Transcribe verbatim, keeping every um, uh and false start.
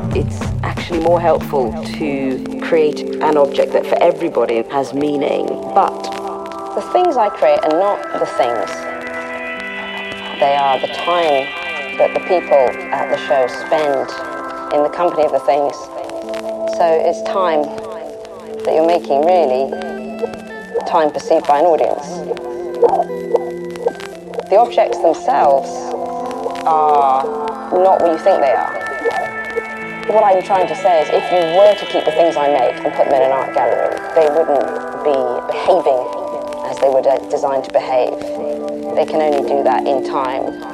it's actually more helpful to create an object that for everybody has meaning. But the things I create are not the things. They are the time that the people at the show spend in the company of the things. So it's time that you're making, really, time perceived by an audience. The objects themselves are not what you think they are. What I'm trying to say is if you were to keep the things I make and put them in an art gallery, they wouldn't be behaving as they were designed to behave. They can only do that in time.